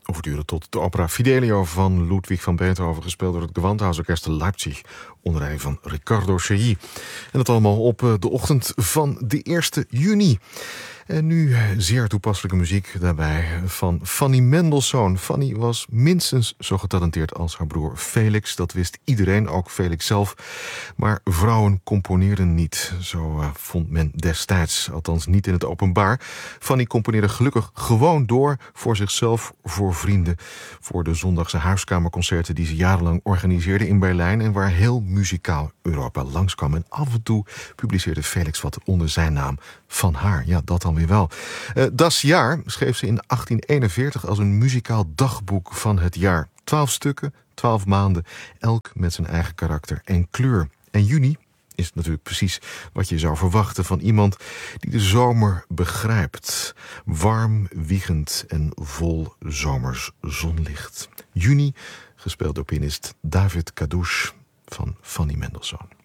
overduren tot de opera Fidelio van Ludwig van Beethoven, gespeeld door het Gewandhausorkest Leipzig onder leiding van Riccardo Chailly. En dat allemaal op de ochtend van de 1 juni. En nu zeer toepasselijke muziek daarbij van Fanny Mendelssohn. Fanny was minstens zo getalenteerd als haar broer Felix. Dat wist iedereen, ook Felix zelf. Maar vrouwen componeerden niet. Zo vond men destijds, althans niet in het openbaar. Fanny componeerde gelukkig gewoon door voor zichzelf, voor vrienden. Voor de zondagse huiskamerconcerten die ze jarenlang organiseerde in Berlijn. En waar heel muzikaal Europa langskwam. En af en toe publiceerde Felix wat onder zijn naam van haar. Ja, dat dan weer wel. Das Jaar schreef ze in 1841 als een muzikaal dagboek van het jaar. 12 stukken, 12 maanden, elk met zijn eigen karakter en kleur. En juni is natuurlijk precies wat je zou verwachten van iemand die de zomer begrijpt. Warm, wiegend en vol zomers zonlicht. Juni, gespeeld door pianist David Kadouche van Fanny Mendelssohn.